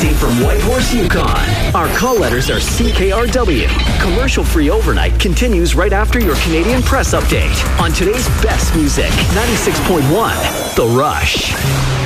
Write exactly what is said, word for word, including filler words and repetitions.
Broadcasting from Whitehorse, Yukon. Our call letters are C K R W. Commercial-free overnight continues right after your Canadian Press Update on today's best music. ninety-six point one, The Rush.